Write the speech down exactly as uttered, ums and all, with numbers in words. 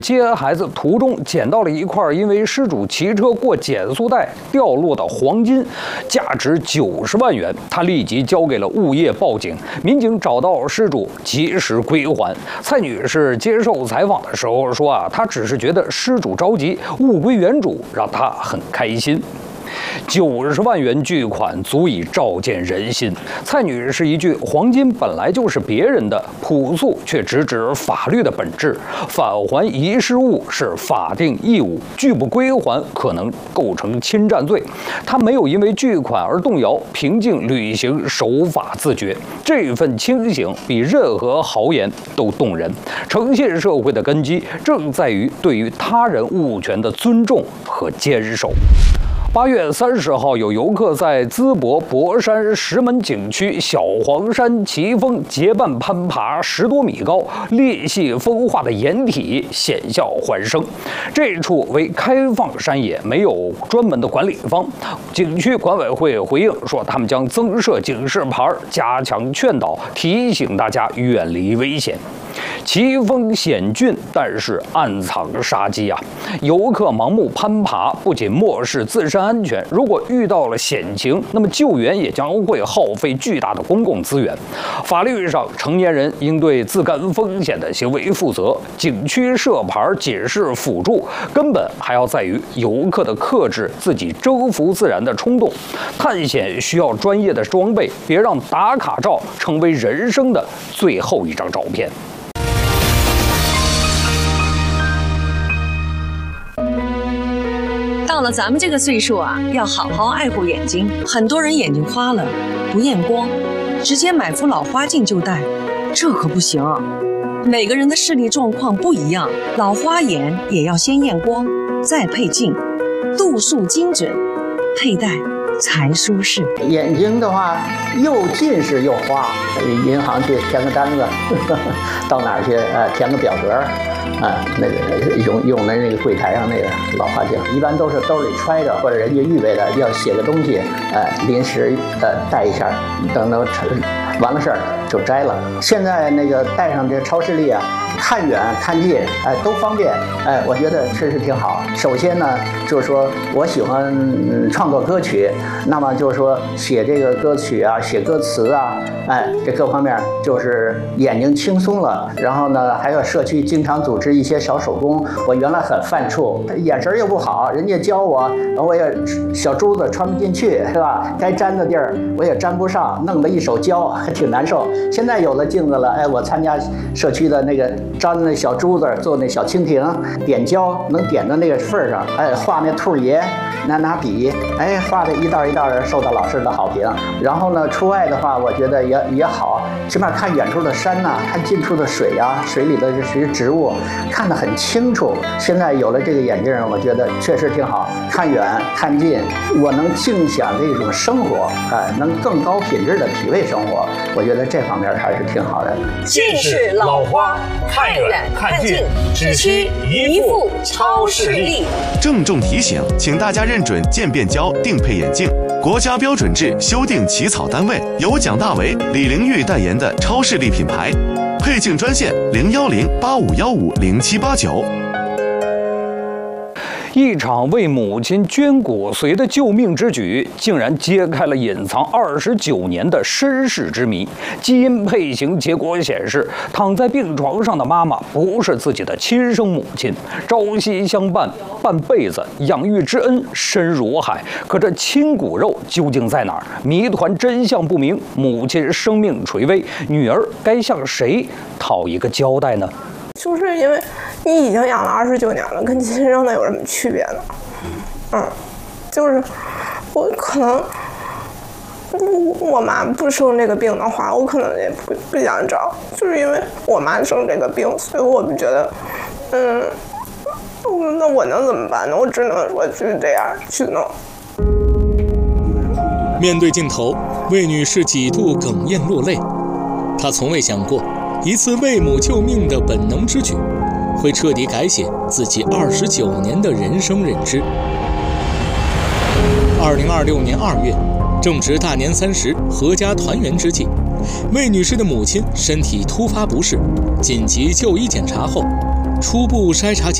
接孩子途中捡到了一块因为失主骑车过减速带掉落的黄金，价值九十万元。他立即交给了物业报警，民警找到失主，及时归还。蔡女士接受采访的时候说啊，她只是觉得失主着急，物归原主，让她很开心。九十万元巨款足以照见人心。蔡女士一句“黄金本来就是别人的”，朴素却直指法律的本质。返还遗失物是法定义务，拒不归还可能构成侵占罪。她没有因为巨款而动摇，平静履行守法自觉，这份清醒比任何豪言都动人。诚信社会的根基正在于对于他人物权的尊重和坚守。八月三十号，有游客在淄博博山石门景区小黄山奇峰结伴攀爬十多米高、裂隙风化的岩体，险象环生。这处为开放山野，没有专门的管理方。景区管委会回应说，他们将增设警示牌，加强劝导，提醒大家远离危险。奇峰险峻，但是暗藏杀机啊！游客盲目攀爬，不仅漠视自身安全，如果遇到了险情，那么救援也将会耗费巨大的公共资源。法律上，成年人应对自甘风险的行为负责，景区设牌解释辅助，根本还要在于游客的克制自己征服自然的冲动。探险需要专业的装备，别让打卡照成为人生的最后一张照片。 到了咱们这个岁数啊，要好好爱护眼睛。很多人眼睛花了，不验光，直接买副老花镜就戴，这可不行。每个人的视力状况不一样，老花眼也要先验光，再配镜，度数精准，佩戴才舒适。 眼睛的话，又近视又花，银行去填个单子，呵呵到哪儿去？呃，填个表格。啊，那个用用的那个柜台上那个老花镜，一般都是兜里揣着，或者人家预备的要写个东西，呃，临时呃带一下，等等完了事儿就摘了。现在那个带上这超视力啊，看远看近，哎、呃、都方便，哎、呃，我觉得确实挺好。首先呢，就是说我喜欢、嗯、创作歌曲，那么就是说写这个歌曲啊，写歌词啊，哎，这各方面就是眼睛轻松了。然后呢，还有社区经常组织一些小手工，我原来很犯怵，眼神又不好，人家教我，我也小珠子穿不进去，是吧？该粘的地儿我也粘不上，弄得一手胶，还挺难受。现在有了镜子了，哎，我参加社区的那个粘那小珠子，做那小蜻蜓，点胶能点到那个份儿上，哎，画那兔爷，拿拿笔，哎，画的一道一道的，受到老师的好评。然后呢，出外的话，我觉得也也好，起码看远处的山呐、啊，看近处的水呀、啊，水里的这些植物，看得很清楚。现在有了这个眼镜，我觉得确实挺好，看远看近，我能尽享这种生活，哎，能更高品质的体味生活。我觉得这方面还是挺好的。 近视老花，看远看近，只需一副超视力。 郑重提醒，请大家认准渐变胶定配眼镜，国家标准制修订起草单位，由蒋大为、李玲玉代言的超视力品牌。配镜专线零幺零八五幺五零七八九。 一场为母亲捐骨髓的救命之举，竟然揭开了隐藏二十九年的身世之谜。基因配型结果显示，躺在病床上的妈妈不是自己的亲生母亲。朝夕相伴半辈子，养育之恩深如海。可这亲骨肉究竟在哪儿？谜团真相不明，母亲生命垂危，女儿该向谁讨一个交代呢？ 就是因为你已经养了二十九年了，跟亲生的有什么区别呢？嗯，就是我可能我妈不生这个病的话，我可能也不不想找，就是因为我妈生这个病，所以我就觉得，嗯，那我能怎么办呢？我只能说去这样去弄。 面对镜头，魏女士几度哽咽落泪，她从未想过。一次为母救命的本能之举，会彻底改写自己二十九年的人生认知。二零二六年二月，正值大年三十阖家团圆之际，魏女士的母亲身体突发不适，紧急就医检查后， 初步筛查